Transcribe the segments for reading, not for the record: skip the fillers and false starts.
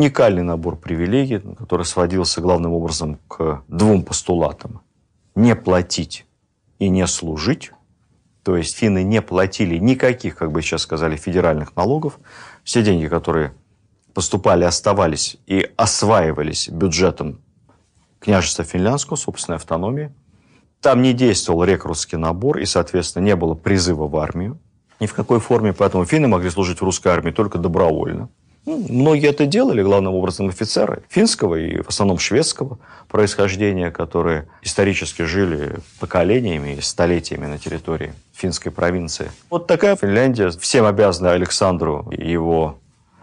Уникальный набор привилегий, который сводился главным образом к двум постулатам. Не платить и не служить. То есть финны не платили никаких, как бы сейчас сказали, федеральных налогов. Все деньги, которые поступали, оставались и осваивались бюджетом княжества финляндского, собственной автономии. Там не действовал рекрутский набор и, соответственно, не было призыва в армию. Ни в какой форме, поэтому финны могли служить в русской армии только добровольно. Многие это делали, главным образом офицеры финского и в основном шведского происхождения, которые исторически жили поколениями и столетиями на территории финской провинции. Вот такая Финляндия, всем обязана Александру и его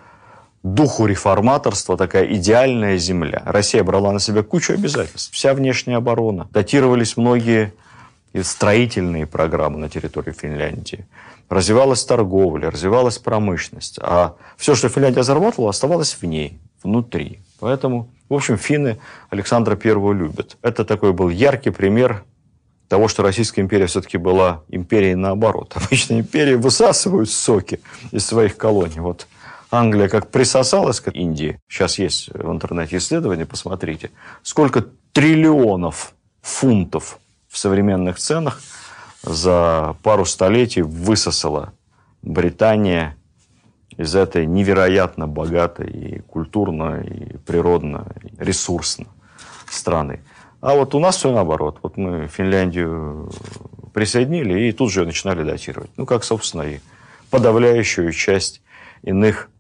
духу реформаторства, такая идеальная земля. Россия брала на себя кучу обязательств, вся внешняя оборона. Датировались многие строительные программы на территории Финляндии. Развивалась торговля, развивалась промышленность. А все, что Финляндия зарабатывала, оставалось в ней, внутри. Поэтому, в общем, финны Александра I любят. Это такой был яркий пример того, что Российская империя все-таки была империей наоборот. Обычно империи высасывают соки из своих колоний. Вот Англия как присосалась к Индии. Сейчас есть в интернете исследования, посмотрите. Сколько триллионов фунтов в современных ценах за пару столетий высосала Британия из этой невероятно богатой и культурно, и природно, и ресурсно страны. А вот у нас все наоборот. Вот мы Финляндию присоединили и тут же ее начинали датировать. Ну, как, собственно, и подавляющую часть иных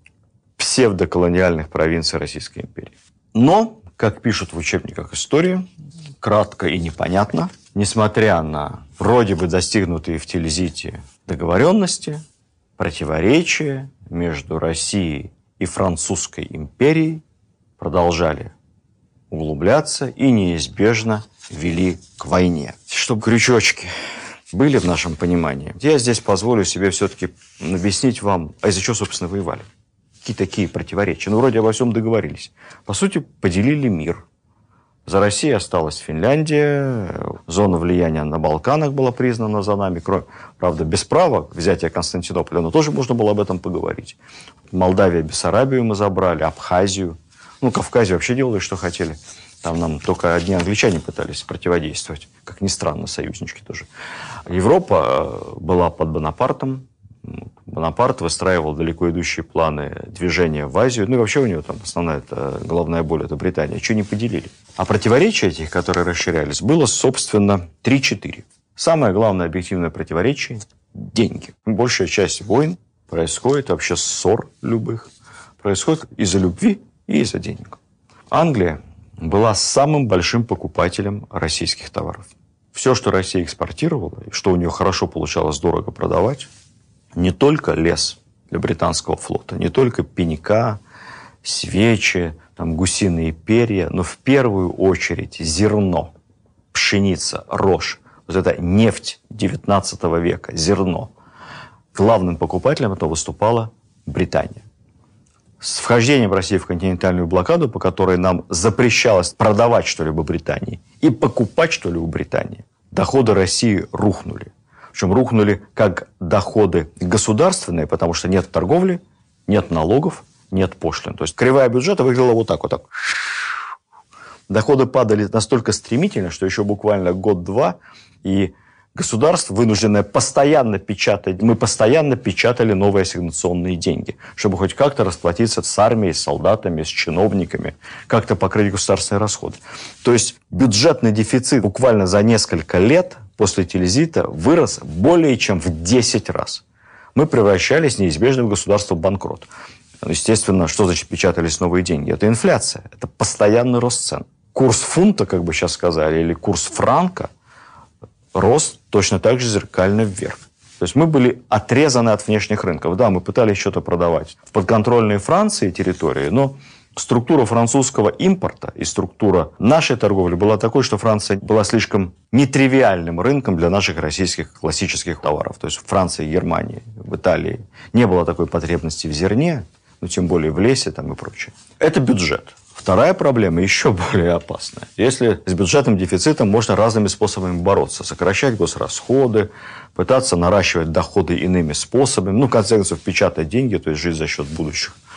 псевдоколониальных провинций Российской империи. Но, как пишут в учебниках истории, кратко и непонятно, несмотря на вроде бы достигнутые в Тильзите договоренности, противоречия между Россией и Французской империей продолжали углубляться и неизбежно вели к войне. Чтобы крючочки были в нашем понимании, я здесь позволю себе все-таки объяснить вам, а из-за чего, собственно, воевали. Какие такие противоречия? Ну, вроде обо всем договорились. По сути, поделили мир. За Россией осталась Финляндия, зона влияния на Балканах была признана за нами, правда, без права взятия Константинополя, но тоже можно было об этом поговорить. Молдавию, Бессарабию мы забрали, Абхазию. Ну, Кавказе вообще делали, что хотели. Там нам только одни англичане пытались противодействовать, как ни странно, союзнички тоже. Европа была под Бонапартом. Бонапарт выстраивал далеко идущие планы движения в Азию. Ну и вообще у него там основная головная боль – это Британия. Чего не поделили? А противоречия этих, которые расширялись, было, собственно, 3-4. Самое главное объективное противоречие – деньги. Большая часть войн происходит, вообще ссор любых, происходит из-за любви и из-за денег. Англия была самым большим покупателем российских товаров. Все, что Россия экспортировала, и что у нее хорошо получалось дорого продавать, не только лес для британского флота, не только пенька, свечи, там, гусиные перья, но в первую очередь зерно, пшеница, рожь. Вот это нефть XIX века, зерно. Главным покупателем этого выступала Британия. С вхождением России в континентальную блокаду, по которой нам запрещалось продавать что-либо Британии и покупать что-либо Британии, доходы России рухнули. Причем рухнули как доходы государственные, потому что нет торговли, нет налогов, нет пошлин. То есть кривая бюджета выглядела вот так. Доходы падали настолько стремительно, что еще буквально год-два, и государство, вынужденное постоянно печатать, мы постоянно печатали новые ассигнационные деньги, чтобы хоть как-то расплатиться с армией, с солдатами, с чиновниками, как-то покрыть государственные расходы. То есть бюджетный дефицит буквально за несколько лет после Тильзита вырос более чем в 10 раз. Мы превращались неизбежно в государство-банкрот. Естественно, что значит печатались новые деньги? Это инфляция, это постоянный рост цен. Курс фунта, как бы сейчас сказали, или курс франка рос точно так же зеркально вверх. То есть мы были отрезаны от внешних рынков. Да, мы пытались что-то продавать в подконтрольной Франции территории, но структура французского импорта и структура нашей торговли была такой, что Франция была слишком нетривиальным рынком для наших российских классических товаров. То есть в Франции, Германии, в Италии не было такой потребности в зерне, ну, тем более в лесе там и прочее. Это бюджет. Вторая проблема еще более опасная. Если с бюджетным дефицитом можно разными способами бороться, сокращать госрасходы, пытаться наращивать доходы иными способами, ну, в конце концов, печатать деньги, то есть жить за счет будущих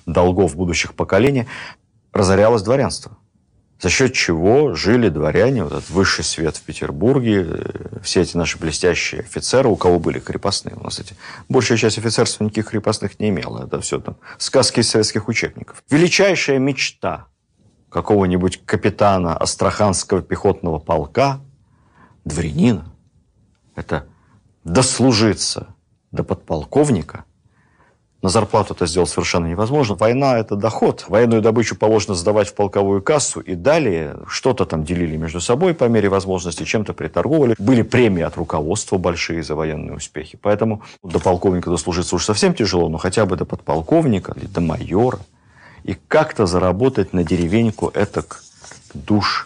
долгов будущих поколений, разорялось дворянство. За счет чего жили дворяне, вот этот высший свет в Петербурге, все эти наши блестящие офицеры, у кого были крепостные. У нас большая часть офицерства никаких крепостных не имела. Это все там сказки из советских учебников. Величайшая мечта какого-нибудь капитана Астраханского пехотного полка, дворянина, это дослужиться до подполковника. На зарплату это сделать совершенно невозможно. Война – это доход. Военную добычу положено сдавать в полковую кассу. И далее что-то там делили между собой по мере возможности, чем-то приторговали. Были премии от руководства большие за военные успехи. Поэтому до полковника дослужиться уж совсем тяжело, но хотя бы до подполковника или до майора. И как-то заработать на деревеньку этак душ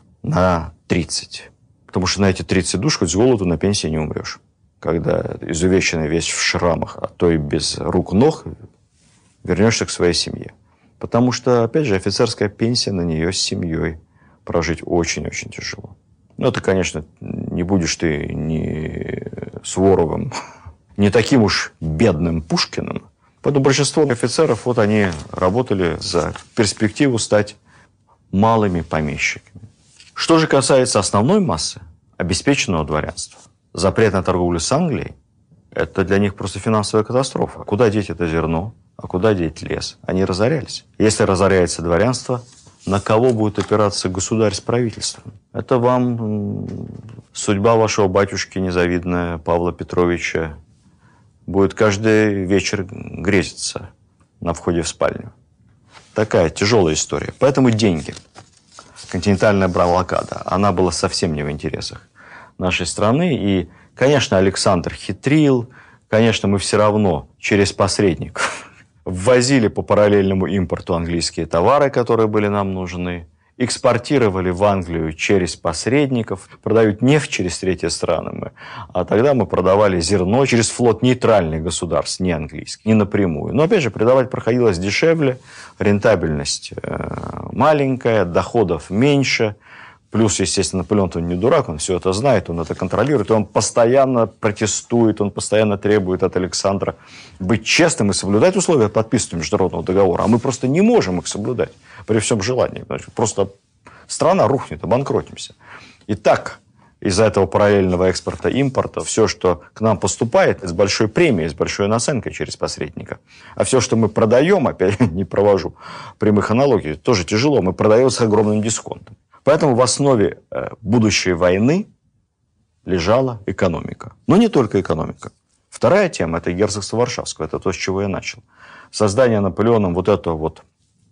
на 30. Потому что на эти 30 душ хоть с голоду на пенсии не умрешь. Когда изувеченный весь в шрамах, а то и без рук-ног, вернешься к своей семье. Потому что, опять же, офицерская пенсия, на нее с семьей прожить очень-очень тяжело. Ну, это, конечно, не будешь ты ни Суворовым, не таким уж бедным Пушкиным. Поэтому большинство офицеров, вот они работали за перспективу стать малыми помещиками. Что же касается основной массы, обеспеченного дворянства, запрет на торговлю с Англией – это для них просто финансовая катастрофа. Куда деть это зерно, а куда деть лес? Они разорялись. Если разоряется дворянство, на кого будет опираться государь с правительством? Это вам судьба вашего батюшки незавидная, Павла Петровича, будет каждый вечер грезиться на входе в спальню. Такая тяжелая история. Поэтому деньги. Континентальная блокада, она была совсем не в интересах нашей страны. И, конечно, Александр хитрил. Конечно, мы все равно через посредников ввозили по параллельному импорту английские товары, которые были нам нужны. Экспортировали в Англию через посредников. Продают нефть через третьи страны. А тогда мы продавали зерно через флот нейтральных государств, не английских, не напрямую. Но, опять же, продавать проходилось дешевле, рентабельность маленькая, доходов меньше. Плюс, естественно, Наполеон-то не дурак, он все это знает, он это контролирует, и он постоянно протестует, он постоянно требует от Александра быть честным и соблюдать условия подписанного международного договора. А мы просто не можем их соблюдать при всем желании. Просто страна рухнет, обанкротимся. И так, из-за этого параллельного экспорта-импорта, все, что к нам поступает, с большой премией, с большой наценкой через посредника. А все, что мы продаем, опять не провожу прямых аналогий, тоже тяжело, мы продаем с огромным дисконтом. Поэтому в основе будущей войны лежала экономика. Но не только экономика. Вторая тема – это герцогство Варшавское. Это то, с чего я начал. Создание Наполеоном вот этого вот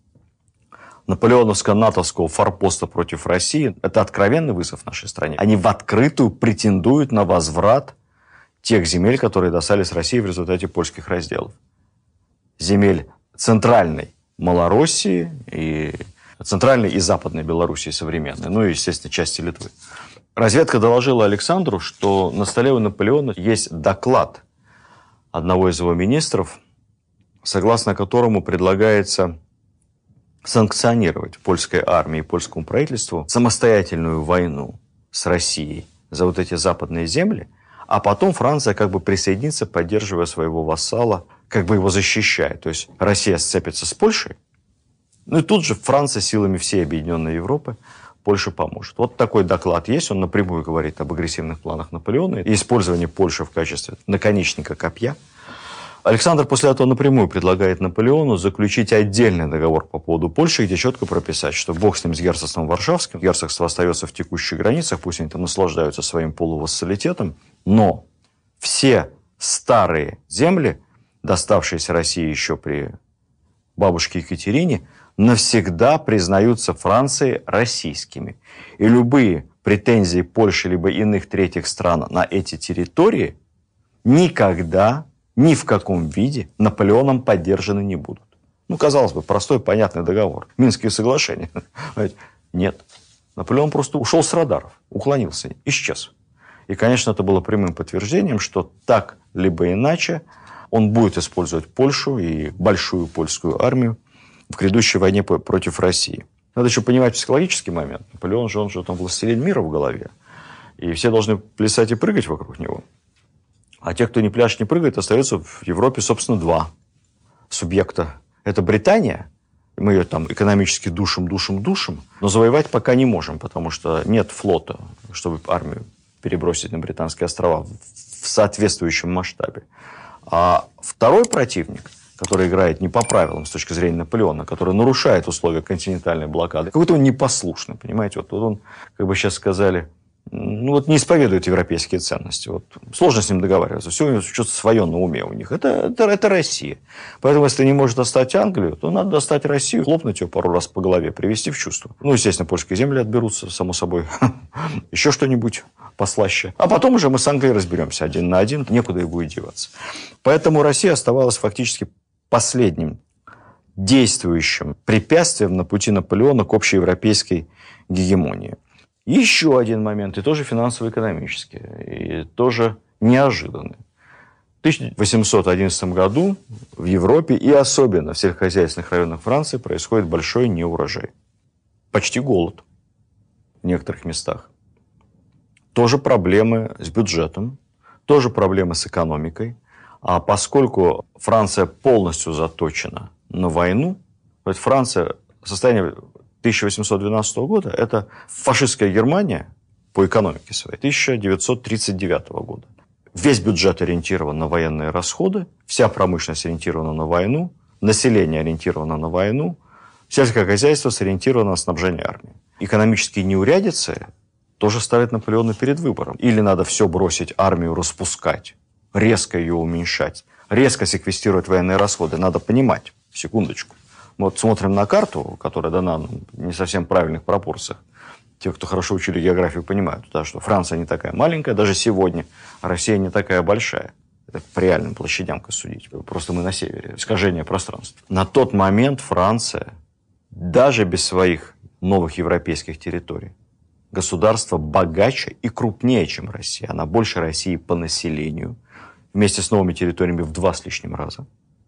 наполеоновско-натовского форпоста против России – это откровенный вызов нашей стране. Они в открытую претендуют на возврат тех земель, которые достались России в результате польских разделов. Земель центральной Малороссии и центральной и западной Белоруссии современной, ну и, естественно, части Литвы. Разведка доложила Александру, что на столе у Наполеона есть доклад одного из его министров, согласно которому предлагается санкционировать польской армии и польскому правительству самостоятельную войну с Россией за вот эти западные земли, а потом Франция как бы присоединится, поддерживая своего вассала, как бы его защищая. То есть Россия сцепится с Польшей, ну и тут же Франция силами всей объединенной Европы Польше поможет. Вот такой доклад есть, он напрямую говорит об агрессивных планах Наполеона и использовании Польши в качестве наконечника копья. Александр после этого напрямую предлагает Наполеону заключить отдельный договор по поводу Польши, где четко прописать, что бог с ним, с герцогством Варшавским, герцогство остается в текущих границах, пусть они там наслаждаются своим полувассалитетом, но все старые земли, доставшиеся России еще при бабушке Екатерине, навсегда признаются Францией российскими. И любые претензии Польши либо иных третьих стран на эти территории никогда, ни в каком виде Наполеоном поддержаны не будут. Ну, казалось бы, простой, понятный договор. Минские соглашения. Нет. Наполеон просто ушел с радаров, уклонился, исчез. И, конечно, это было прямым подтверждением, что так либо иначе он будет использовать Польшу и большую польскую армию в грядущей войне против России. Надо еще понимать психологический момент. Наполеон же, он же там властелин мира в голове. И все должны плясать и прыгать вокруг него. А те, кто не пляшет, не прыгает, остается в Европе, собственно, два субъекта Это Британия, мы ее там экономически душим, но завоевать пока не можем, потому что нет флота, чтобы армию перебросить на Британские острова в соответствующем масштабе. А второй противник, который играет не по правилам с точки зрения Наполеона, который нарушает условия континентальной блокады, какой-то он непослушный, понимаете? Вот он, как бы сейчас сказали, не исповедует европейские ценности. Сложно с ним договариваться. Все у него что-то свое на уме у них. Это Россия. Поэтому, если не может достать Англию, то надо достать Россию, хлопнуть ее пару раз по голове, привести в чувство. Естественно, польские земли отберутся, само собой. Еще что-нибудь послаще. А потом уже мы с Англией разберемся один на один. Некуда и будет деваться. Поэтому Россия оставалась фактически последним действующим препятствием на пути Наполеона к общеевропейской гегемонии. Еще один момент, и тоже финансово-экономический, и тоже неожиданный. В 1811 году в Европе и особенно в сельскохозяйственных районах Франции происходит большой неурожай. Почти голод в некоторых местах. Тоже проблемы с бюджетом, тоже проблемы с экономикой. А поскольку Франция полностью заточена на войну, то есть Франция в состоянии 1812 года – это фашистская Германия по экономике своей 1939 года. Весь бюджет ориентирован на военные расходы, вся промышленность ориентирована на войну, население ориентировано на войну, сельское хозяйство сориентировано на снабжение армии. Экономические неурядицы тоже ставят Наполеона перед выбором. Или надо все бросить, армию распускать, резко ее уменьшать, резко секвестировать военные расходы. Надо понимать, секундочку. Мы смотрим на карту, которая дана в не совсем правильных пропорциях. Те, кто хорошо учили географию, понимают, что Франция не такая маленькая, даже сегодня, а Россия не такая большая. Это по реальным площадям судить. Просто мы на севере. Искажение пространства. На тот момент Франция, даже без своих новых европейских территорий, государство богаче и крупнее, чем Россия. Она больше России по населению. Вместе с новыми территориями в 2 с лишним раза.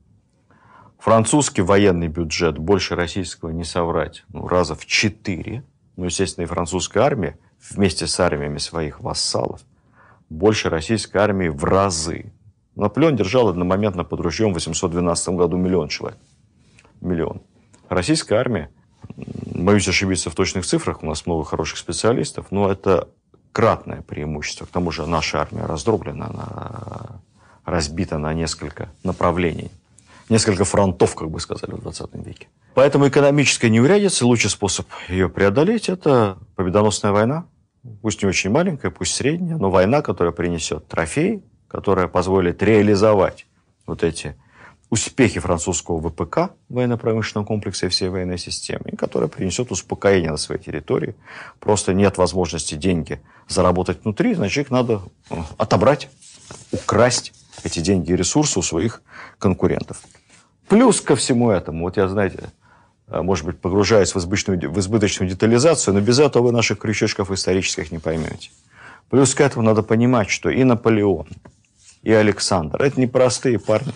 Французский военный бюджет больше российского, не соврать, раза в 4. Естественно, и французская армия вместе с армиями своих вассалов больше российской армии в разы. Наполеон держал одномоментно под ружьем в 812 году 1 миллион человек. 1 миллион. Российская армия, боюсь ошибиться в точных цифрах, у нас много хороших специалистов, но это кратное преимущество. К тому же наша армия раздроблена, она разбита на несколько направлений. Несколько фронтов, как бы сказали в 20 веке. Поэтому экономическая неурядица, лучший способ ее преодолеть – это победоносная война. Пусть не очень маленькая, пусть средняя, но война, которая принесет трофей, которая позволит реализовать вот эти успехи французского ВПК, военно-промышленного комплекса и всей военной системы, и которая принесет успокоение на своей территории. Просто нет возможности деньги заработать внутри, значит, их надо отобрать, украсть эти деньги и ресурсы у своих конкурентов. Плюс ко всему этому, я, знаете, может быть, погружаюсь в избыточную детализацию, но без этого вы наших крючочков исторических не поймете. Плюс к этому надо понимать, что и Наполеон, и Александр – это непростые парни.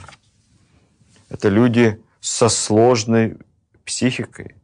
Это люди со сложной психикой,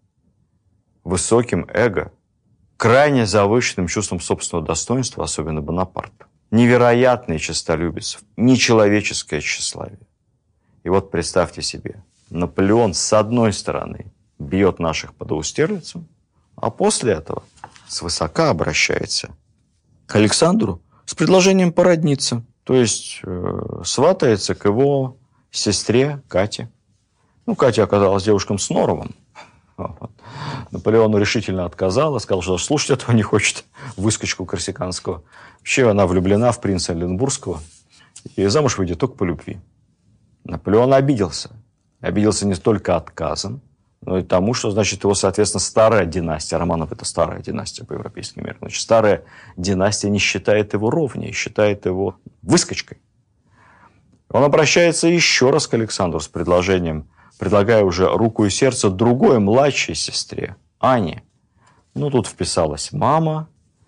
высоким эго, крайне завышенным чувством собственного достоинства, особенно Бонапарт. Невероятный честолюбец, нечеловеческое тщеславие. И вот представьте себе, Наполеон с одной стороны бьет наших под Аустерлицем, а после этого свысока обращается к Александру с предложением породниться. То есть сватается к его сестре Кате. Катя оказалась девушком с норовом. Наполеону решительно отказала, сказал, что слушать этого не хочет, выскочку корсиканского. Вообще она влюблена в принца Эленбургского и замуж выйдет только по любви. Наполеон обиделся. Обиделся не только отказом, но и тому, что, значит, его, соответственно, старая династия, Романов – это старая династия по европейским меркам, значит, старая династия не считает его ровнее, считает его выскочкой. Он обращается еще раз к Александру с предложением, предлагая уже руку и сердце другой младшей сестре, Ане. Тут вписалась мама,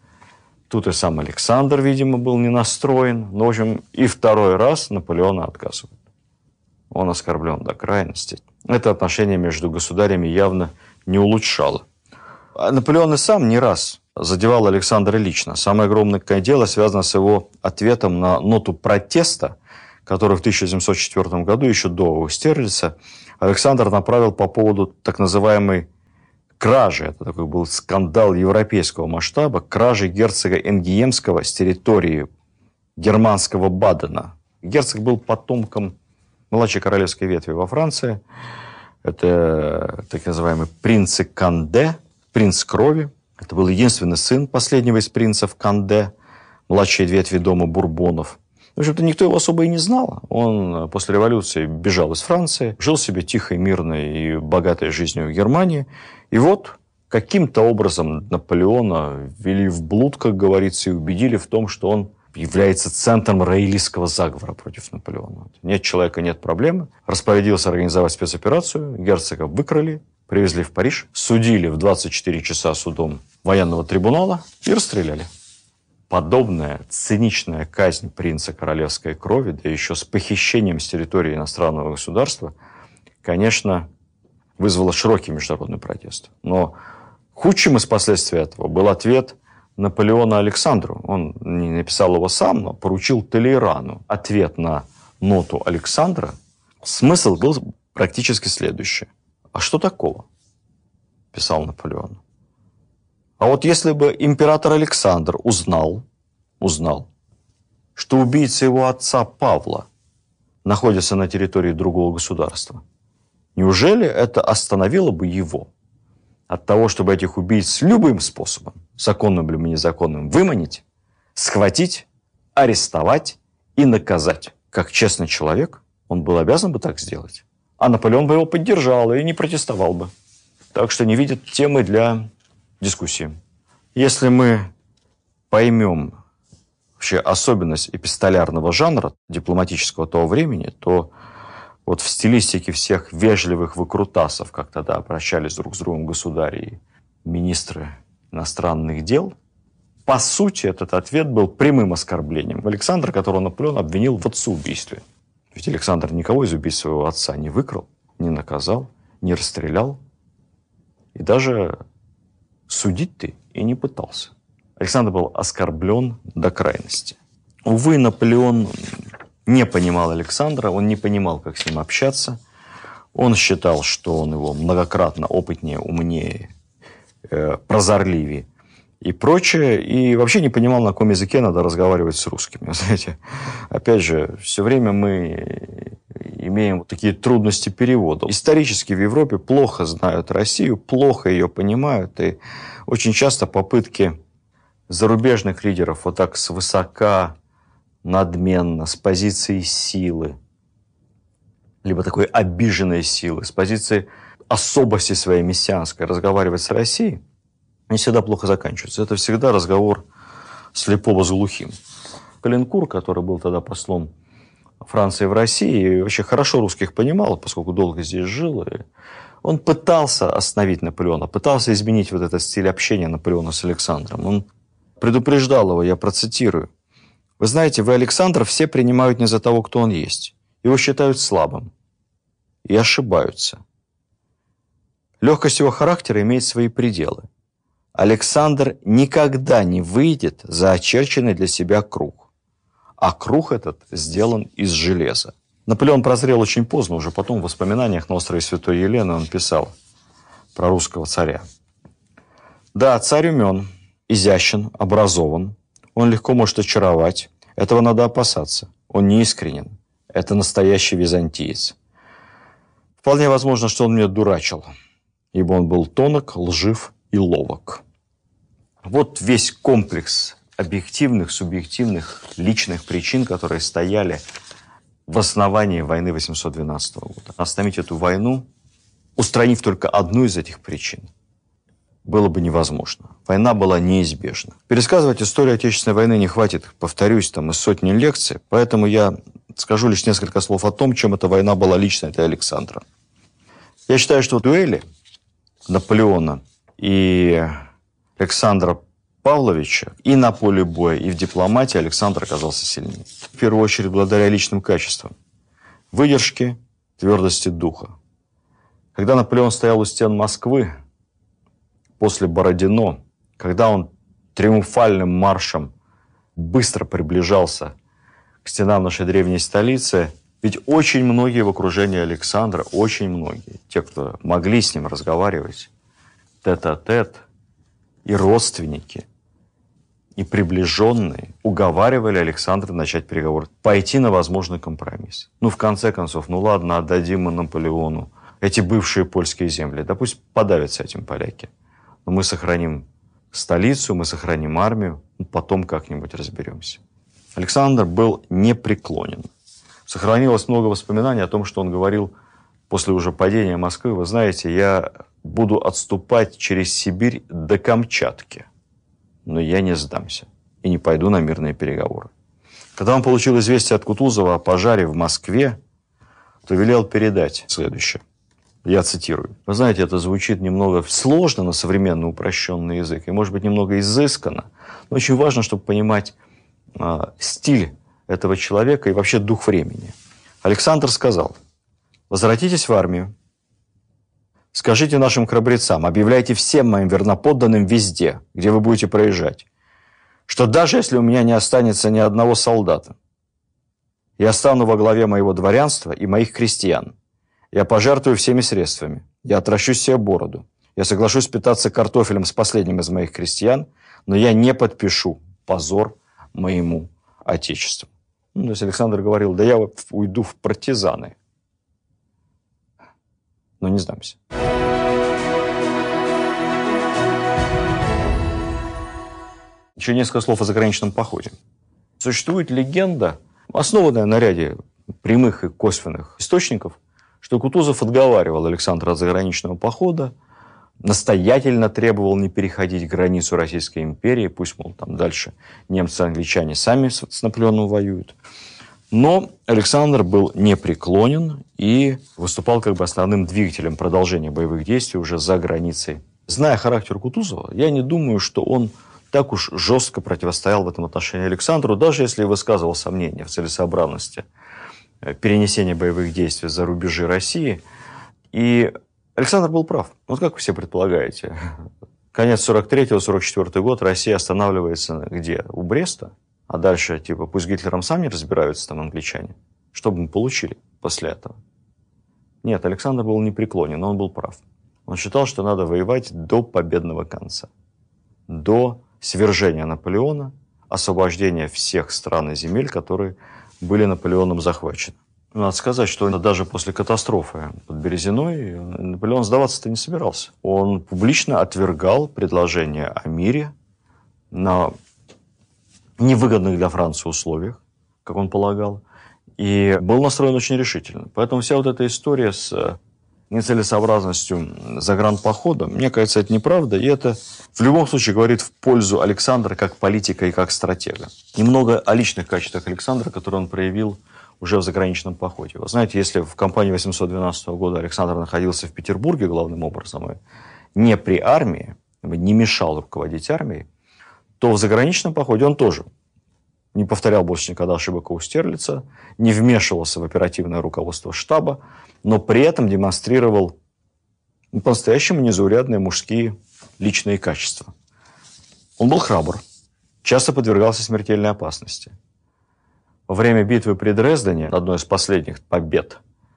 тут и сам Александр, видимо, был не настроен. В общем, и второй раз Наполеона отказывает. Он оскорблен до крайности. Это отношение между государями явно не улучшало. Наполеон и сам не раз задевал Александра лично. Самое огромное дело связано с его ответом на ноту протеста, которую в 1704 году, еще до Аустерлица, Александр направил по поводу так называемой кражи, это такой был скандал европейского масштаба, кражи герцога Энгиемского с территории германского Бадена. Герцог был потомком младшей королевской ветви во Франции. Это так называемый принц Канде, принц крови. Это был единственный сын последнего из принцев Канде, младшей ветви дома Бурбонов. В общем-то, никто его особо и не знал. Он после революции бежал из Франции, жил себе тихой, мирной и богатой жизнью в Германии. И вот каким-то образом Наполеона ввели в блуд, как говорится, и убедили в том, что он является центром роялистского заговора против Наполеона. Нет человека, нет проблемы. Распорядился организовать спецоперацию, герцога выкрали, привезли в Париж, судили в 24 часа судом военного трибунала и расстреляли. Подобная циничная казнь принца королевской крови, да еще с похищением с территории иностранного государства, конечно, вызвала широкий международный протест. Но худшим из последствий этого был ответ Наполеона Александру. Он не написал его сам, но поручил Толейрану ответ на ноту Александра. Смысл был практически следующий. «А что такого?» – писал Наполеон. А вот если бы император Александр узнал, что убийца его отца Павла находится на территории другого государства, неужели это остановило бы его от того, чтобы этих убийц любым способом, законным или незаконным, выманить, схватить, арестовать и наказать? Как честный человек, он был обязан бы так сделать. А Наполеон бы его поддержал и не протестовал бы. Так что не видит темы для дискуссии. Если мы поймем вообще особенность эпистолярного жанра дипломатического того времени, то вот в стилистике всех вежливых выкрутасов, как тогда обращались друг с другом государи и министры иностранных дел, по сути, этот ответ был прямым оскорблением Александра, которого Наполеон обвинил в отцеубийстве. Ведь Александр никого из убийц своего отца не выкрал, не наказал, не расстрелял и даже судить ты и не пытался. Александр был оскорблен до крайности. Увы, Наполеон не понимал Александра, он не понимал, как с ним общаться. Он считал, что он его многократно опытнее, умнее, прозорливее и прочее. И вообще не понимал, на каком языке надо разговаривать с русскими. Знаете, опять же, все время мы имеем такие трудности перевода. Исторически в Европе плохо знают Россию, плохо ее понимают. И очень часто попытки зарубежных лидеров вот так свысока, надменно, с позиции силы, либо такой обиженной силы, с позиции особости своей мессианской разговаривать с Россией, не всегда плохо заканчиваются. Это всегда разговор слепого с глухим. Калинкур, который был тогда послом Франции в России, и вообще хорошо русских понимал, поскольку долго здесь жил, и он пытался остановить Наполеона, пытался изменить вот этот стиль общения Наполеона с Александром. Он предупреждал его, я процитирую: «Вы знаете, вы, Александр, все принимают не за того, кто он есть. Его считают слабым. И ошибаются. Легкость его характера имеет свои пределы. Александр никогда не выйдет за очерченный для себя круг. А круг этот сделан из железа». Наполеон прозрел очень поздно, уже потом в воспоминаниях на острове Святой Елены он писал про русского царя. «Да, царь умен, изящен, образован. Он легко может очаровать. Этого надо опасаться. Он неискренен. Это настоящий византиец. Вполне возможно, что он меня дурачил, ибо он был тонок, лжив и ловок». Вот весь комплекс объективных, субъективных, личных причин, которые стояли в основании войны 812 года. Остановить эту войну, устранив только одну из этих причин, было бы невозможно. Война была неизбежна. Пересказывать историю Отечественной войны не хватит, повторюсь, там и сотни лекций, поэтому я скажу лишь несколько слов о том, чем эта война была лично для Александра. Я считаю, что в дуэли Наполеона и Александра Павловича и на поле боя, и в дипломатии Александр оказался сильнее. В первую очередь, благодаря личным качествам. Выдержке, твердости духа. Когда Наполеон стоял у стен Москвы, после Бородино, когда он триумфальным маршем быстро приближался к стенам нашей древней столицы, Ведь очень многие в окружении Александра, очень многие, те, кто могли с ним разговаривать, тет-а-тет, и родственники, и приближенные, уговаривали Александра начать переговоры, пойти на возможный компромисс. Ну, в конце концов, ну ладно, отдадим мы Наполеону эти бывшие польские земли, да пусть подавятся этим поляки. Но мы сохраним столицу, мы сохраним армию, потом как-нибудь разберемся. Александр был непреклонен. Сохранилось много воспоминаний о том, что он говорил после уже падения Москвы. Вы знаете, я буду отступать через Сибирь до Камчатки, но я не сдамся и не пойду на мирные переговоры. Когда он получил известие от Кутузова о пожаре в Москве, то велел передать следующее. Я цитирую. Вы знаете, это звучит немного сложно на современный упрощенный язык и, может быть, немного изысканно, но очень важно, чтобы понимать стиль этого человека и вообще дух времени. Александр сказал: возвратитесь в армию, скажите нашим храбрецам, объявляйте всем моим верноподданным везде, где вы будете проезжать, что даже если у меня не останется ни одного солдата, я стану во главе моего дворянства и моих крестьян. Я пожертвую всеми средствами. Я отращу себе бороду. Я соглашусь питаться картофелем с последним из моих крестьян, но я не подпишу позор моему отечеству. Ну, то есть Александр говорил: да я уйду в партизаны, но не сдамся. Еще несколько слов о заграничном походе. Существует легенда, основанная на ряде прямых и косвенных источников, что Кутузов отговаривал Александра от заграничного похода, настоятельно требовал не переходить границу Российской империи, пусть, мол, там дальше немцы и англичане сами с Наполеоном воюют. Но Александр был непреклонен и выступал как бы основным двигателем продолжения боевых действий уже за границей. Зная характер Кутузова, я не думаю, что он так уж жестко противостоял в этом отношении Александру, даже если высказывал сомнения в целесообразности перенесения боевых действий за рубежи России. И Александр был прав. Вот как вы все предполагаете, конец 43-44 год, Россия останавливается где? У Бреста? А дальше, типа, пусть Гитлером сами разбираются там англичане. Что бы мы получили после этого? Нет, Александр был непреклонен, но он был прав. Он считал, что надо воевать до победного конца. До свержения Наполеона, освобождения всех стран и земель, которые были Наполеоном захвачены. Надо сказать, что даже после катастрофы под Березиной Наполеон сдаваться-то не собирался. Он публично отвергал предложение о мире на невыгодных для Франции условиях, как он полагал, и был настроен очень решительно. Поэтому вся вот эта история с нецелесообразностью загранпохода, мне кажется, это неправда, и это в любом случае говорит в пользу Александра как политика и как стратега. Немного о личных качествах Александра, которые он проявил уже в заграничном походе. Вы знаете, если в кампании 812 года Александр находился в Петербурге главным образом, и не при армии, не мешал руководить армией, то в заграничном походе он тоже не повторял больше никогда ошибок Аустерлица, не вмешивался в оперативное руководство штаба, но при этом демонстрировал по-настоящему незаурядные мужские личные качества. Он был храбр, часто подвергался смертельной опасности. Во время битвы при Дрездене, одной из последних побед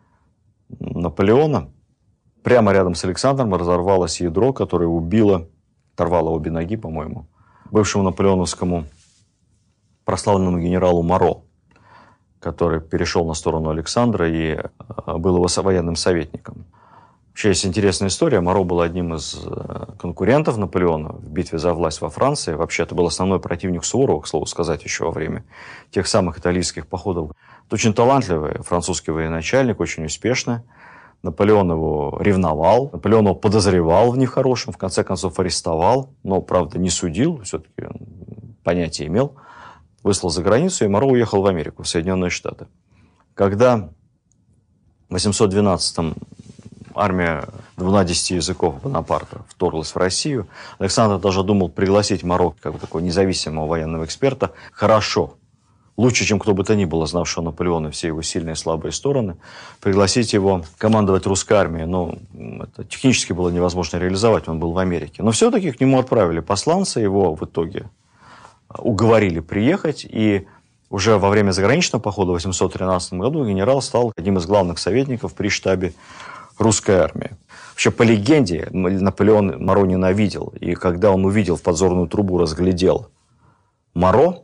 Наполеона, прямо рядом с Александром разорвалось ядро, которое оторвало обе ноги, по-моему, бывшему наполеоновскому прославленному генералу Моро, который перешел на сторону Александра и был его военным советником. Вообще есть интересная история. Моро был одним из конкурентов Наполеона в битве за власть во Франции. Вообще, это был основной противник Суворова, к слову сказать, еще во время тех самых итальянских походов. Это очень талантливый французский военачальник, очень успешный. Наполеон его ревновал, Наполеон его подозревал в нехорошем, в конце концов арестовал, но, правда, не судил, все-таки понятие имел. Выслал за границу, и Моро уехал в Америку, в Соединенные Штаты. Когда в 812-м армия 12 языков Бонапарта вторглась в Россию, Александр даже думал пригласить Моро как такого независимого военного эксперта. Хорошо, лучше, чем кто бы то ни было, знавшего Наполеона, все его сильные и слабые стороны, пригласить его командовать русской армией. Но это технически было невозможно реализовать, он был в Америке. Но все-таки к нему отправили посланца, его в итоге уговорили приехать, и Уже во время заграничного похода в 813 году генерал стал одним из главных советников при штабе русской армии. Вообще, по легенде, Наполеон Моро ненавидел. И когда он увидел в подзорную трубу, разглядел Моро,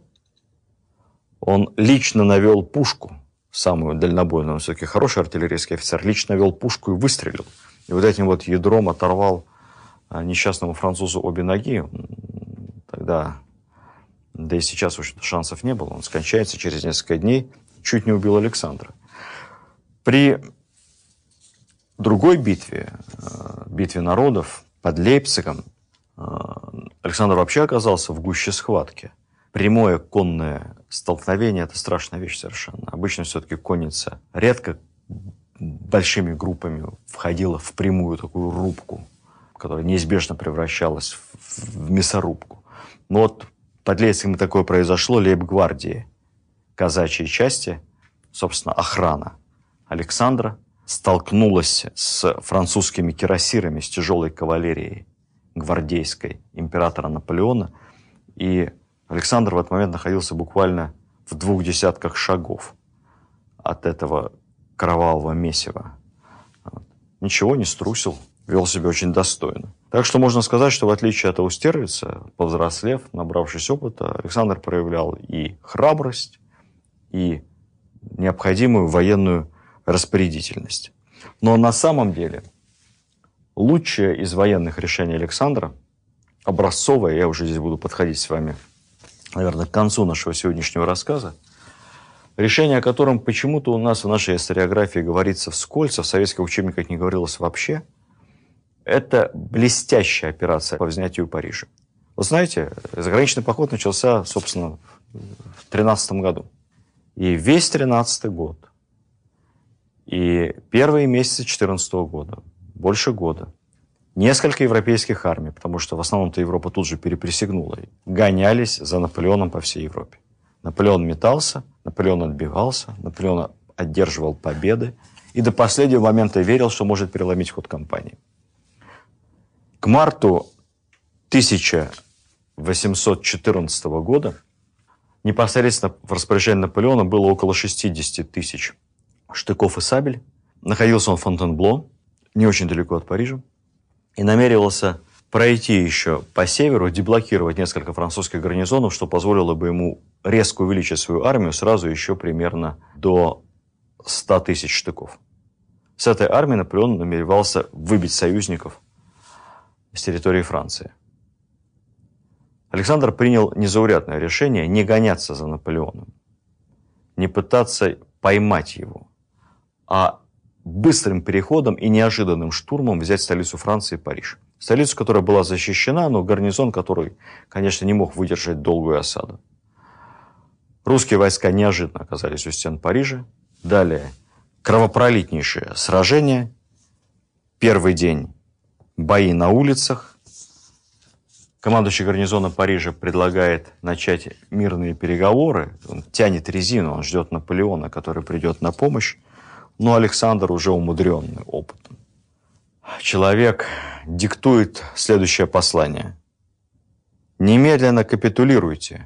он лично навел пушку, самую дальнобойную, он все-таки хороший артиллерийский офицер, лично навел пушку и выстрелил. И вот этим вот ядром оторвал несчастному французу обе ноги. Тогда, да и сейчас, в общем-то, шансов не было. Он скончается через несколько дней, чуть не убил Александра. При другой битве, битве народов под Лейпцигом, Александр вообще оказался в гуще схватки. Прямое конное столкновение – это страшная вещь совершенно. Обычно все-таки конница редко большими группами входила в прямую такую рубку, которая неизбежно превращалась в мясорубку. Но вот под Лейпцигом такое произошло. Лейб-гвардии, казачьей части, собственно, охрана Александра, столкнулась с французскими кирасирами, с тяжелой кавалерией гвардейской императора Наполеона. И Александр в этот момент находился буквально в 20 шагов от этого кровавого месива. Ничего, не струсил, вел себя очень достойно. Так что можно сказать, что в отличие от Аустерлица, повзрослев, набравшись опыта, Александр проявлял и храбрость, и необходимую военную распорядительность. Но на самом деле лучшее из военных решений Александра, образцовое, я уже здесь буду подходить с вами, наверное, к концу нашего сегодняшнего рассказа, решение, о котором почему-то у нас в нашей историографии говорится вскользь, а в советских учебниках не говорилось вообще, это блестящая операция по взятию Парижа. Вы знаете, заграничный поход начался, собственно, в 13 году. И весь 13 год, и первые месяцы 14 года, больше года, несколько европейских армий, потому что в основном-то Европа тут же переприсягнула, гонялись за Наполеоном по всей Европе. Наполеон метался, Наполеон отбивался, Наполеон одерживал победы и до последнего момента верил, что может переломить ход кампании. К марту 1814 года непосредственно в распоряжении Наполеона было около 60 тысяч штыков и сабель. Находился он в Фонтенбло, не очень далеко от Парижа, и намеревался пройти еще по северу, деблокировать несколько французских гарнизонов, что позволило бы ему резко увеличить свою армию сразу еще примерно до 100 тысяч штыков. С этой армией Наполеон намеревался выбить союзников с территории Франции. Александр принял незаурядное решение не гоняться за Наполеоном, не пытаться поймать его, а быстрым переходом и неожиданным штурмом взять столицу Франции, Париж. Столицу, которая была защищена, но гарнизон, который, конечно, не мог выдержать долгую осаду. Русские войска неожиданно оказались у стен Парижа. Далее кровопролитнейшее сражение. Первый день бои на улицах. Командующий гарнизона Парижа предлагает начать мирные переговоры. Он тянет резину, он ждет Наполеона, который придет на помощь. Но Александр уже умудренный опытом. Человек диктует следующее послание. Немедленно капитулируйте.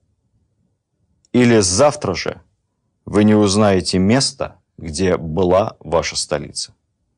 Или завтра же вы не узнаете места, где была ваша столица.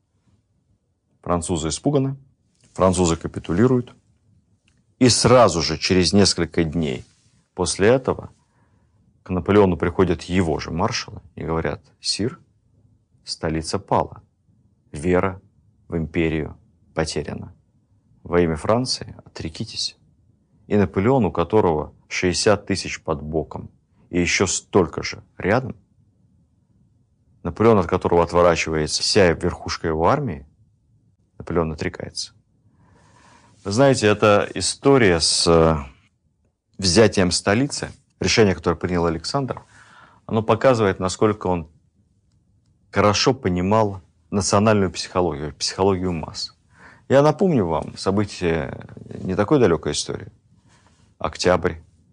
Французы испуганы, французы капитулируют. И сразу же, через несколько дней после этого, к Наполеону приходят его же маршалы и говорят: «Сир, столица пала. Вера в империю потеряна. Во имя Франции отрекитесь». И Наполеон, у которого 60 тысяч под боком и еще столько же рядом, Наполеон, от которого отворачивается вся верхушка его армии, Наполеон отрекается. Вы знаете, эта история с взятием столицы, решение, которое принял Александр, оно показывает, насколько он хорошо понимал национальную психологию, психологию масс. Я напомню вам события не такой далекой истории. Октябрь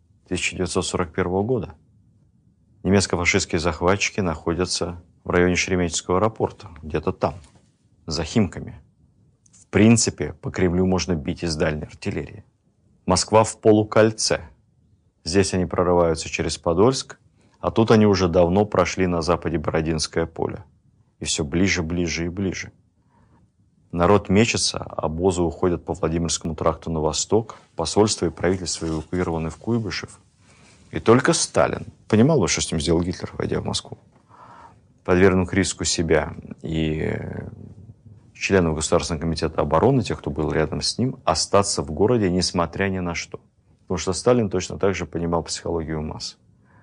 1941 года. Немецко-фашистские захватчики находятся в районе Шереметьевского аэропорта, где-то там, за Химками. В принципе, по Кремлю можно бить из дальней артиллерии. Москва в полукольце. Здесь они прорываются через Подольск, А тут они уже давно прошли на западе Бородинское поле. И все ближе, ближе и ближе. Народ мечется, обозы уходят по Владимирскому тракту на восток, посольство и правительство эвакуированы в Куйбышев. И только Сталин понимал, что с ним сделал Гитлер, войдя в Москву. Подвергнув риску себя и членов Государственного комитета обороны, тех, кто был рядом с ним, остаться в городе, несмотря ни на что. Потому что Сталин точно так же понимал психологию масс.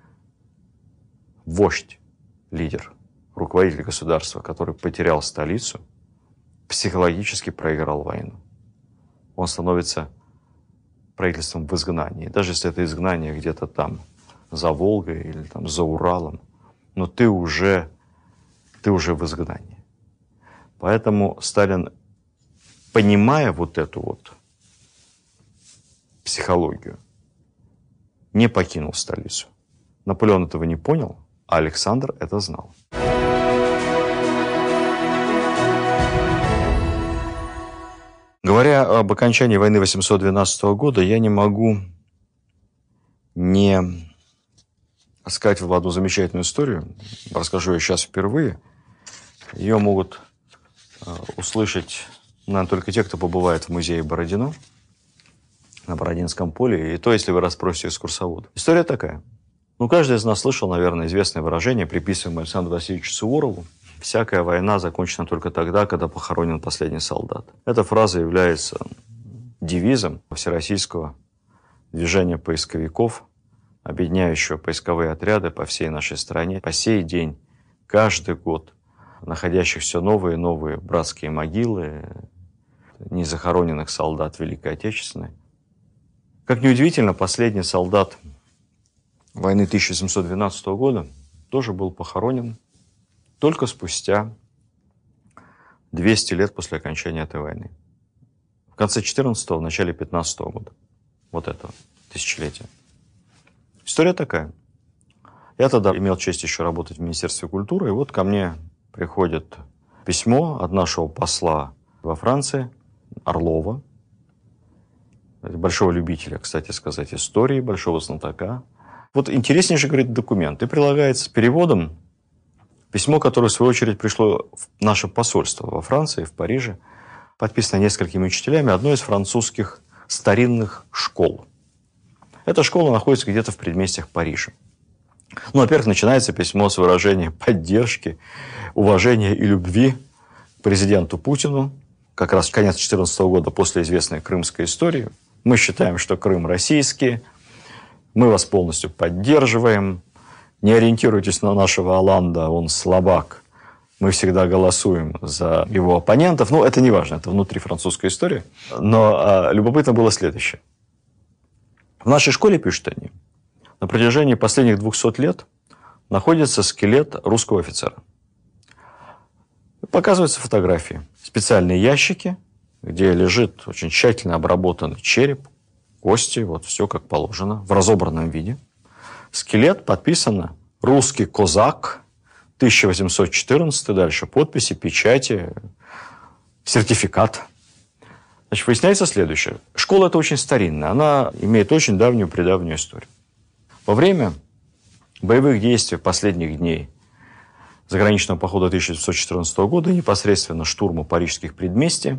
Вождь, лидер, руководитель государства, который потерял столицу, психологически проиграл войну. Он становится правительством в изгнании. Даже если это изгнание где-то там, за Волгой или там за Уралом, но ты уже в изгнании. Поэтому Сталин, понимая вот эту вот психологию, не покинул столицу. Наполеон этого не понял, а Александр это знал. Говоря об окончании войны 812 года, я не могу не сказать вам одну замечательную историю. Расскажу ее сейчас впервые. Ее могут услышать, наверное, только те, кто побывает в музее Бородино на Бородинском поле, и то, если вы расспросите экскурсовода. История такая. Каждый из нас слышал, наверное, известное выражение, приписываемое Александру Васильевичу Суворову: «Всякая война закончена только тогда, когда похоронен последний солдат». Эта фраза является девизом всероссийского движения поисковиков, объединяющего поисковые отряды по всей нашей стране. По сей день, каждый год, находящих все новые и новые братские могилы незахороненных солдат Великой Отечественной. Как ни удивительно, последний солдат войны 1712 года тоже был похоронен только спустя 200 лет после окончания этой войны. В конце 14-го, в начале 15-го года. Вот этого тысячелетия. История такая. Я тогда имел честь еще работать в Министерстве культуры, и вот ко мне приходит письмо от нашего посла во Франции, Орлова, большого любителя, кстати сказать, истории, большого знатока. Вот интереснейший, говорит, документ. И прилагается с переводом письмо, которое, в свою очередь, пришло в наше посольство во Франции, в Париже, подписано несколькими учителями одной из французских старинных школ. Эта школа находится где-то в предместьях Парижа. Во-первых, начинается письмо с выражения поддержки, уважения и любви к президенту Путину. Как раз конец 2014 года, после известной крымской истории. Мы считаем, что Крым российский. Мы вас полностью поддерживаем. Не ориентируйтесь на нашего Оланда, он слабак. Мы всегда голосуем за его оппонентов. Это не важно, это внутрифранцузская история. Но любопытно было следующее. В нашей школе, пишут они, на протяжении последних 200 лет находится скелет русского офицера. Показываются фотографии. Специальные ящики, где лежит очень тщательно обработанный череп, кости, вот все как положено, в разобранном виде. Скелет подписано «Русский козак», 1814, дальше подписи, печати, сертификат. Значит, выясняется следующее. Школа эта очень старинная, она имеет очень давнюю-предавнюю историю. Во время боевых действий последних дней заграничного похода 1914 года, непосредственно штурма парижских предместий,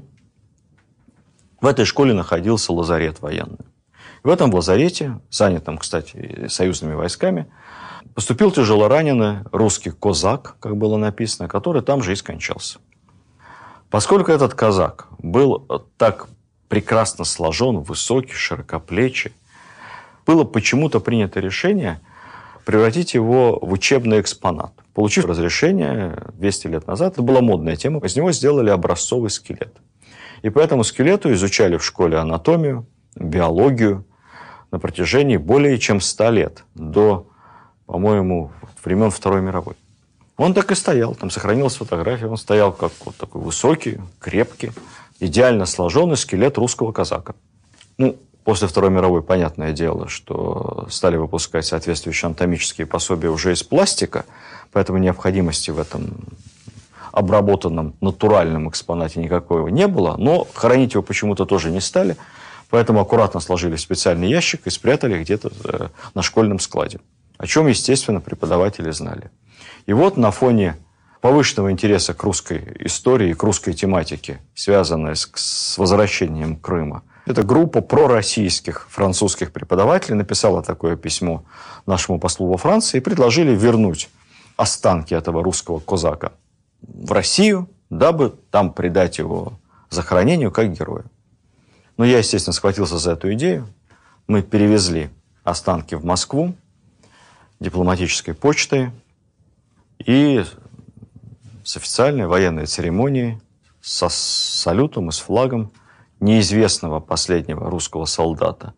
в этой школе находился лазарет военный. В этом лазарете, занятом, кстати, союзными войсками, поступил тяжелораненый русский козак, как было написано, который там же и скончался. Поскольку этот казак был так прекрасно сложен, высокий, широкоплечий, было почему-то принято решение превратить его в учебный экспонат. Получив разрешение 200 лет назад, это была модная тема, из него сделали образцовый скелет. И по этому скелету изучали в школе анатомию, биологию на протяжении более чем 100 лет, до, по-моему, времен Второй мировой. Он так и стоял, там сохранилась фотография, он стоял как вот такой высокий, крепкий, идеально сложенный скелет русского казака. После Второй мировой, понятное дело, что стали выпускать соответствующие анатомические пособия уже из пластика, поэтому необходимости в этом обработанном натуральном экспонате никакого не было, но хранить его почему-то тоже не стали, поэтому аккуратно сложили в специальный ящик и спрятали где-то на школьном складе. о чем, естественно, преподаватели знали. И вот на фоне повышенного интереса к русской истории, к русской тематике, связанной с возвращением Крыма, эта группа пророссийских французских преподавателей написала такое письмо нашему послу во Франции и предложили вернуть останки этого русского козака в Россию, дабы там предать его захоронению как героя. Но я, естественно, схватился за эту идею. Мы перевезли останки в Москву дипломатической почтой и с официальной военной церемонией, со салютом и с флагом неизвестного последнего русского солдата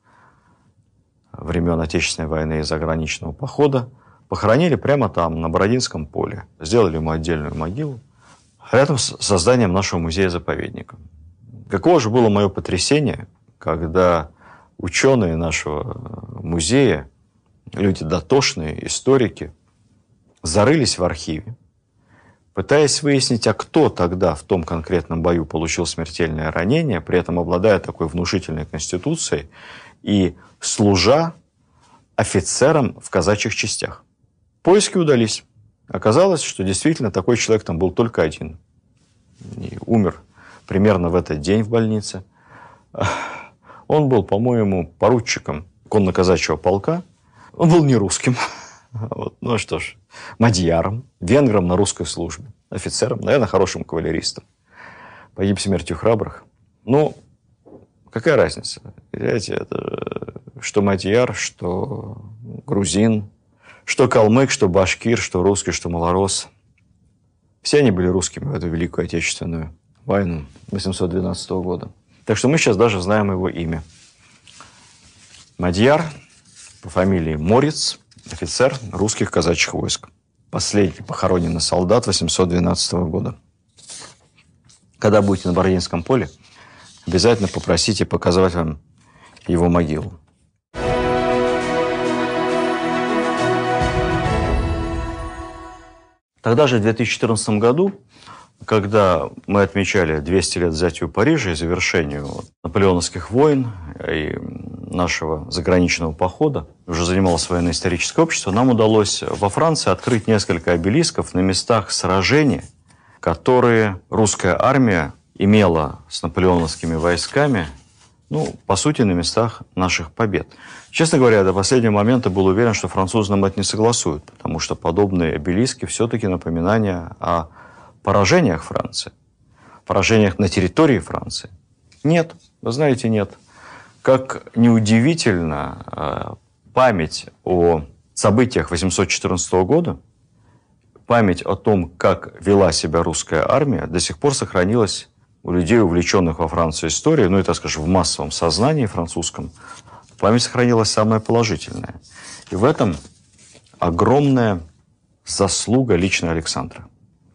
времен Отечественной войны и заграничного похода похоронили прямо там, на Бородинском поле. Сделали ему отдельную могилу рядом с созданием нашего музея-заповедника. Каково же было мое потрясение, когда ученые нашего музея, люди дотошные, историки, зарылись в архиве, пытаясь выяснить, а кто тогда в том конкретном бою получил смертельное ранение, при этом обладая такой внушительной конституцией и служа офицером в казачьих частях. Поиски удались. Оказалось, что действительно такой человек там был только один. И умер примерно в этот день в больнице. Он был, по-моему, поручиком конно-казачьего полка. Он был не русским. Вот. Ну что ж, мадьяром, венгром на русской службе, офицером, наверное, хорошим кавалеристом. Погиб смертью храбрых. Ну, какая разница? Знаете, это что мадьяр, что грузин, что калмык, что башкир, что русский, что малорос. Все они были русскими в эту Великую Отечественную войну 1812 года. Так что мы сейчас даже знаем его имя. Мадьяр, по фамилии Морец, офицер русских казачьих войск. Последний похороненный солдат 812 года. Когда будете на Бородинском поле, обязательно попросите показать вам его могилу. Тогда же, в 2014 году, когда мы отмечали 200 лет взятию Парижа и завершению наполеоновских войн и нашего заграничного похода, уже занималось военно-историческое общество, нам удалось во Франции открыть несколько обелисков на местах сражений, которые русская армия имела с наполеоновскими войсками, ну, по сути, на местах наших побед. Честно говоря, до последнего момента был уверен, что французы нам это не согласуют, потому что подобные обелиски все-таки напоминания о поражениях Франции, поражениях на территории Франции. Нет, вы знаете, нет. Как неудивительно, память о событиях 814 года, память о том, как вела себя русская армия, до сих пор сохранилась у людей, увлеченных во Францию историей, ну и, так скажем, в массовом сознании французском. Память сохранилась самая положительная. И в этом огромная заслуга лично Александра.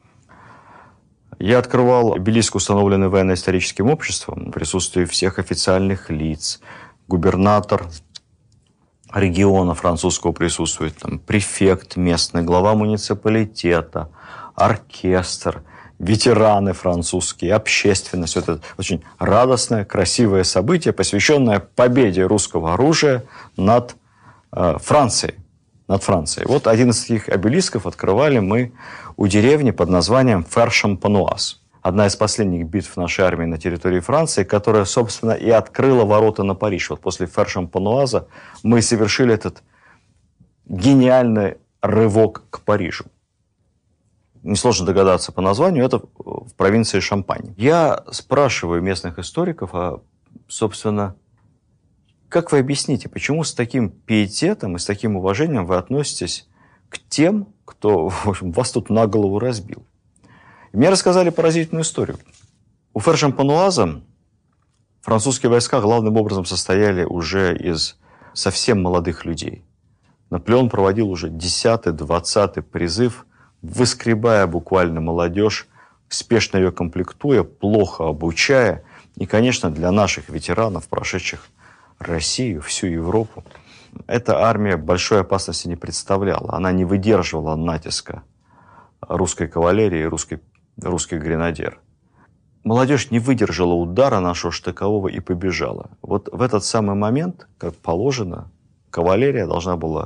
Я открывал обелиск, установленный военно-историческим обществом, в присутствии всех официальных лиц. Губернатор региона французского присутствует, там, префект местный, глава муниципалитета, оркестр, ветераны французские, общественность. Это очень радостное, красивое событие, посвященное победе русского оружия над Францией. Вот один из таких обелисков открывали мы у деревни под названием Фер-Шампануаз. Одна из последних битв нашей армии на территории Франции, которая, собственно, и открыла ворота на Париж. Вот после Фер-Шампануаза мы совершили этот гениальный рывок к Парижу. Несложно догадаться по названию, это в провинции Шампань. Я спрашиваю местных историков, а, собственно, как вы объясните, почему с таким пиететом и с таким уважением вы относитесь к тем, кто, в общем, вас тут на голову разбил? И мне рассказали поразительную историю. У Фер-Шампануаза французские войска главным образом состояли уже из совсем молодых людей. Наполеон проводил уже 10-й, 20-й призыв, выскребая буквально молодежь, спешно ее комплектуя, плохо обучая. И, конечно, для наших ветеранов, прошедших Россию, всю Европу, эта армия большой опасности не представляла. Она не выдерживала натиска русской кавалерии, русских гренадер. Молодежь не выдержала удара нашего штыкового и побежала. Вот в этот самый момент, как положено, кавалерия должна была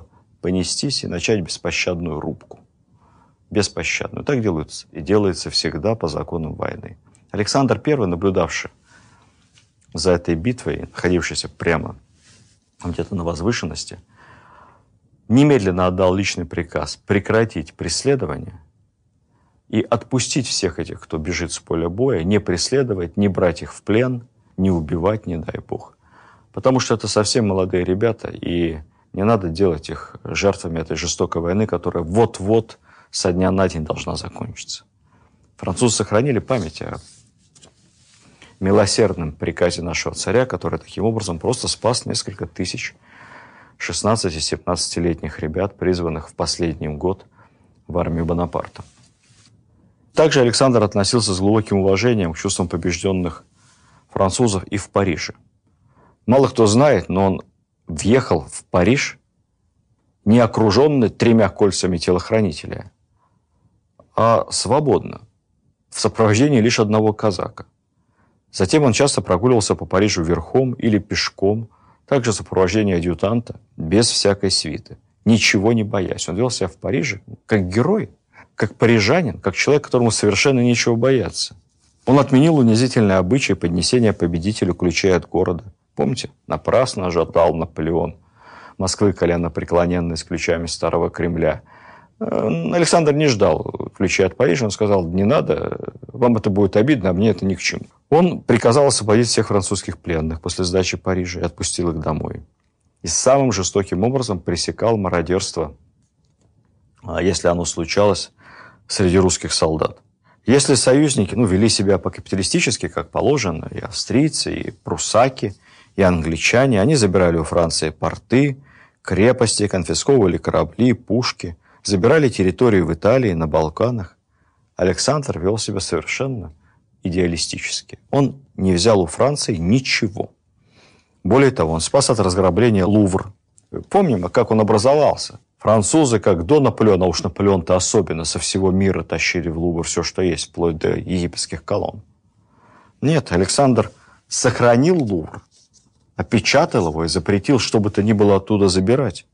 понестись и начать беспощадную рубку. Беспощадную. Так делается. И делается всегда по законам войны. Александр I, наблюдавший за этой битвой, находившийся прямо где-то на возвышенности, немедленно отдал личный приказ прекратить преследование и отпустить всех этих, кто бежит с поля боя, не преследовать, не брать их в плен, не убивать, не дай бог. Потому что это совсем молодые ребята, и не надо делать их жертвами этой жестокой войны, которая вот-вот со дня на день должна закончиться. Французы сохранили память о милосердном приказе нашего царя, который таким образом просто спас несколько тысяч 16-17-летних ребят, призванных в последний год в армию Бонапарта. Также Александр относился с глубоким уважением к чувствам побежденных французов и в Париже. Мало кто знает, но он въехал в Париж не окруженный 3 кольцами телохранителя, а свободно, в сопровождении лишь одного казака. Затем он часто прогуливался по Парижу верхом или пешком, также в сопровождении адъютанта, без всякой свиты, ничего не боясь. Он вел себя в Париже как герой, как парижанин, как человек, которому совершенно нечего бояться. Он отменил унизительное обычай поднесения победителю ключей от города. Помните? Напрасно ожидал Наполеон Москвы коленопреклоненной с ключами старого Кремля. Александр не ждал ключей от Парижа. Он сказал: не надо, вам это будет обидно, а мне это ни к чему. Он приказал освободить всех французских пленных после сдачи Парижа и отпустил их домой. И самым жестоким образом пресекал мародерство, если оно случалось среди русских солдат. Если союзники вели себя по-капиталистически, как положено, и австрийцы, и прусаки, и англичане, они забирали у Франции порты, крепости, конфисковывали корабли, пушки, забирали территории в Италии, на Балканах. Александр вел себя совершенно идеалистически. Он не взял у Франции ничего. Более того, он спас от разграбления Лувр. Помним, как он образовался. Французы, как до Наполеона, а уж Наполеон-то особенно, со всего мира тащили в Лувр все, что есть, вплоть до египетских колонн. Нет, Александр сохранил Лувр, опечатал его и запретил, что бы то ни было оттуда забирать.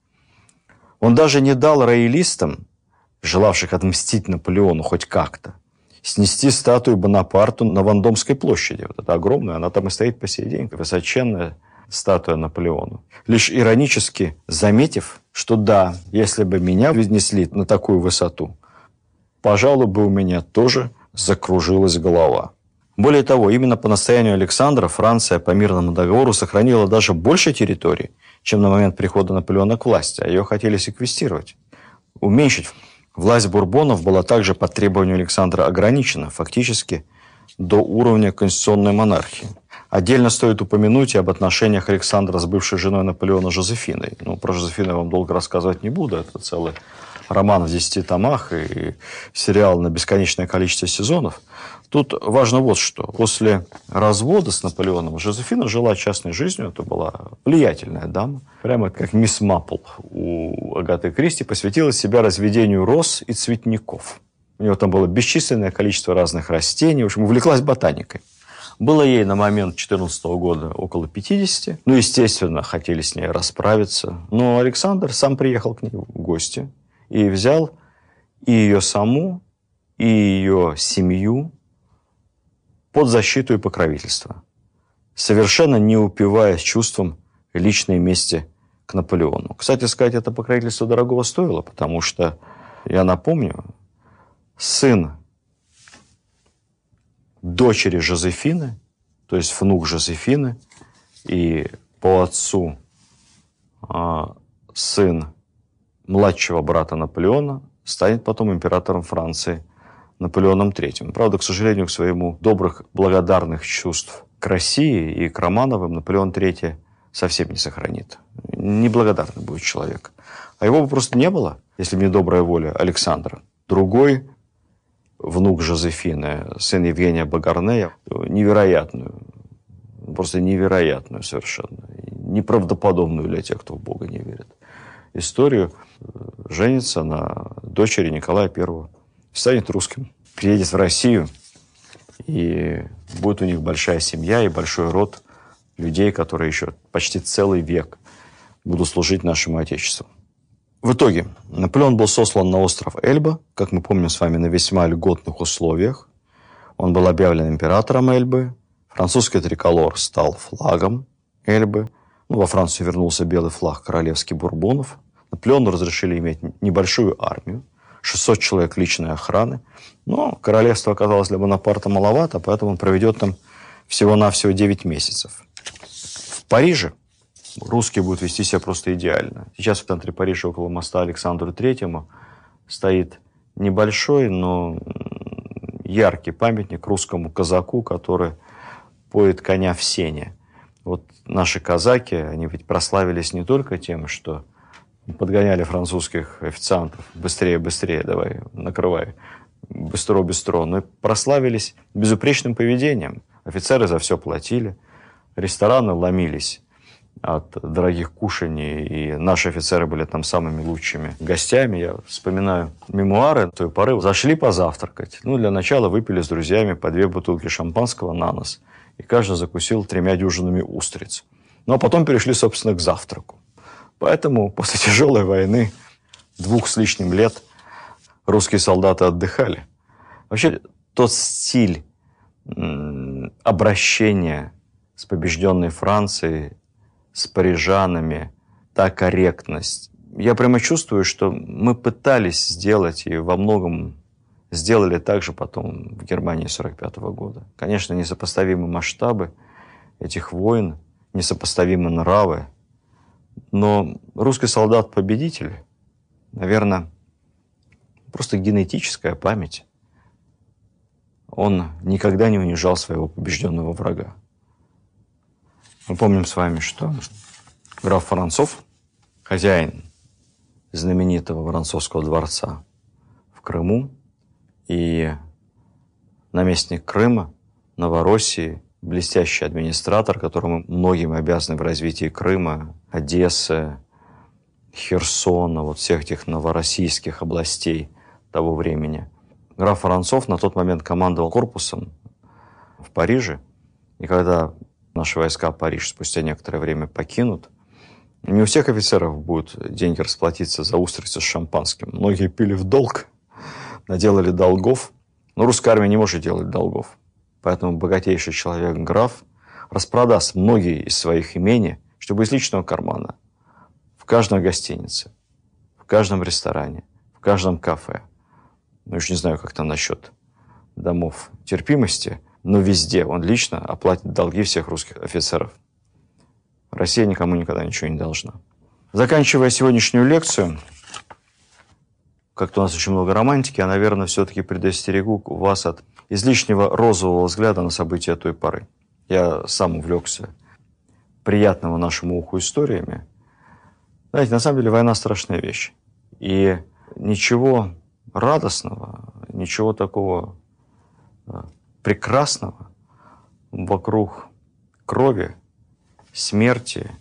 Он даже не дал роялистам, желавших отмстить Наполеону хоть как-то, снести статую Бонапарту на Вандомской площади. Вот это огромная, она там и стоит по сей день, высоченная статуя Наполеону. Лишь иронически заметив, что да, если бы меня вознесли на такую высоту, пожалуй, бы у меня тоже закружилась голова. Более того, именно по настоянию Александра Франция по мирному договору сохранила даже больше территорий, чем на момент прихода Наполеона к власти, а ее хотели секвестировать, уменьшить. Власть бурбонов была также по требованию Александра ограничена, фактически до уровня конституционной монархии. Отдельно стоит упомянуть и об отношениях Александра с бывшей женой Наполеона Жозефиной. Про Жозефину я вам долго рассказывать не буду. Это целый роман в 10 томах и сериал на бесконечное количество сезонов. Тут важно вот что. После развода с Наполеоном Жозефина жила частной жизнью. Это была влиятельная дама. Прямо как мисс Маппл у Агаты Кристи. Посвятила себя разведению роз и цветников. У нее там было бесчисленное количество разных растений. В общем, увлеклась ботаникой. Было ей на момент 14 года около 50. Естественно, хотели с ней расправиться. Но Александр сам приехал к ней в гости и взял и ее саму, и ее семью под защиту и покровительство, совершенно не упиваясь чувством личной мести к Наполеону. Кстати сказать, это покровительство дорогого стоило, потому что, я напомню, сын дочери Жозефины, то есть внук Жозефины, и по отцу сын младшего брата Наполеона, станет потом императором Франции Наполеоном III. Правда, к сожалению, к своему добрых, благодарных чувств к России и к Романовым Наполеон III совсем не сохранит. Неблагодарный будет человек. А его бы просто не было, если бы не добрая воля Александра. Другой внук Жозефины, сын Евгения Багарне, невероятную, просто невероятную совершенно, неправдоподобную для тех, кто в Бога не верит, историю, женится на дочери Николая I, станет русским, приедет в Россию, и будет у них большая семья и большой род людей, которые еще почти целый век будут служить нашему Отечеству. В итоге Наполеон был сослан на остров Эльба, как мы помним с вами, на весьма льготных условиях. Он был объявлен императором Эльбы. Французский триколор стал флагом Эльбы. Во Францию вернулся белый флаг королевский Бурбонов. Наполеону разрешили иметь небольшую армию, 600 человек личной охраны. Но королевство оказалось для Бонапарта маловато, поэтому он проведет там всего-навсего 9 месяцев. В Париже русские будут вести себя просто идеально. Сейчас в центре Парижа около моста Александру Третьему стоит небольшой, но яркий памятник русскому казаку, который поет коня в сене. Вот наши казаки, они ведь прославились не только тем, что подгоняли французских официантов быстрее, быстрее, давай, накрывай, быстро, быстро, но и прославились безупречным поведением. Офицеры за все платили, рестораны ломились от дорогих кушаний, и наши офицеры были там самыми лучшими гостями. Я вспоминаю мемуары той поры. Зашли позавтракать. Для начала выпили с друзьями по 2 бутылки шампанского на нос, и каждый закусил 3 дюжинами устриц. А потом перешли, собственно, к завтраку. Поэтому после тяжелой войны 2 с лишним лет русские солдаты отдыхали. Вообще, тот стиль обращения с побежденной Францией, с парижанами, та корректность. Я прямо чувствую, что мы пытались сделать и во многом сделали так же потом в Германии 1945 года. Конечно, несопоставимы масштабы этих войн, несопоставимы нравы, но русский солдат-победитель, наверное, просто генетическая память. Он никогда не унижал своего побежденного врага. Мы помним с вами, что граф Воронцов, хозяин знаменитого Воронцовского дворца в Крыму и наместник Крыма, Новороссии, блестящий администратор, которому многим обязаны в развитии Крыма, Одессы, Херсона, всех этих новороссийских областей того времени. Граф Воронцов на тот момент командовал корпусом в Париже, и когда наши войска Париж спустя некоторое время покинут, не у всех офицеров будут деньги расплатиться за устрицы с шампанским. Многие пили в долг, наделали долгов, но русская армия не может делать долгов. Поэтому богатейший человек, граф, распродаст многие из своих имений, чтобы из личного кармана в каждой гостинице, в каждом ресторане, в каждом кафе, я уж не знаю, как там насчет домов терпимости, но везде он лично оплатит долги всех русских офицеров. Россия никому никогда ничего не должна. Заканчивая сегодняшнюю лекцию, как-то у нас очень много романтики, я, наверное, все-таки предостерегу вас от излишнего розового взгляда на события той поры. Я сам увлекся приятного нашему уху историями. Знаете, на самом деле война страшная вещь. И ничего радостного, ничего такого прекрасного вокруг крови, смерти,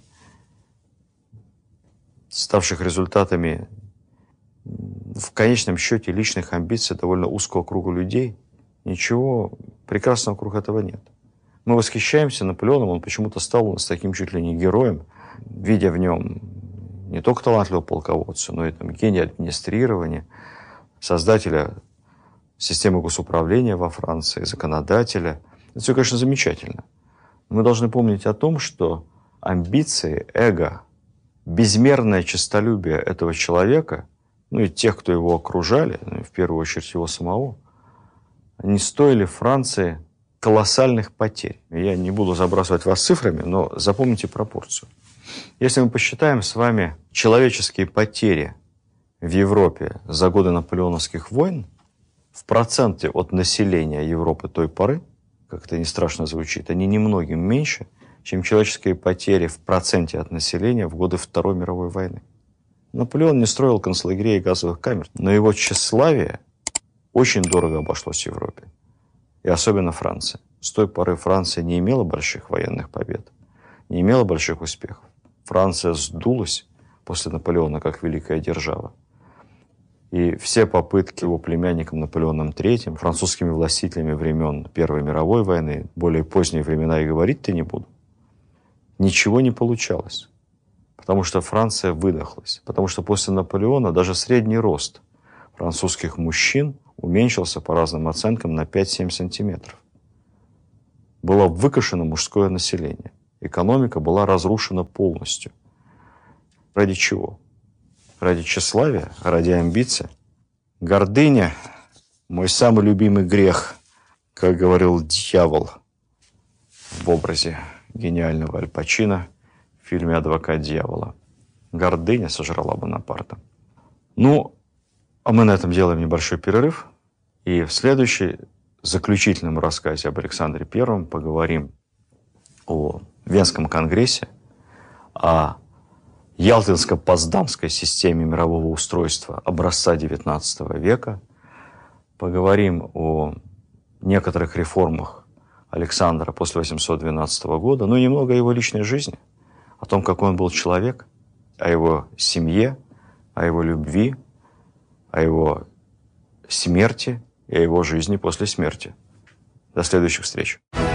ставших результатами в конечном счете личных амбиций довольно узкого круга людей, ничего прекрасного вокруг этого нет. Мы восхищаемся Наполеоном, он почему-то стал у нас таким чуть ли не героем, видя в нем не только талантливого полководца, но и гения администрирования, создателя системы госуправления во Франции, законодателя. Это все, конечно, замечательно. Мы должны помнить о том, что амбиции, эго, безмерное честолюбие этого человека, и тех, кто его окружали, в первую очередь его самого, они стоили Франции колоссальных потерь. Я не буду забрасывать вас цифрами, но запомните пропорцию. Если мы посчитаем с вами человеческие потери в Европе за годы наполеоновских войн, в проценте от населения Европы той поры, как это не страшно звучит, они немногим меньше, чем человеческие потери в проценте от населения в годы Второй мировой войны. Наполеон не строил концлагерей и газовых камер, но его тщеславие очень дорого обошлось Европе. И особенно Франции. С той поры Франция не имела больших военных побед, не имела больших успехов. Франция сдулась после Наполеона как великая держава. И все попытки его племянником Наполеоном III, французскими властителями времен Первой мировой войны, более поздние времена и говорить-то не буду, ничего не получалось. потому что Франция выдохлась, потому что после Наполеона даже средний рост французских мужчин уменьшился по разным оценкам на 5-7 сантиметров. Было выкашено мужское население. Экономика была разрушена полностью. Ради чего? Ради тщеславия? Ради амбиций? Гордыня – мой самый любимый грех, как говорил дьявол в образе гениального Аль Пачино в фильме «Адвокат дьявола». Гордыня сожрала Бонапарта. Ну, а мы на этом делаем небольшой перерыв. И в следующем заключительном рассказе об Александре I поговорим о Венском конгрессе, о Ялтинско-Потсдамской системе мирового устройства образца XIX века. Поговорим о некоторых реформах Александра после 812 года, ну и немного о его личной жизни, о том, какой он был человек, о его семье, о его любви, о его смерти и о его жизни после смерти. До следующих встреч.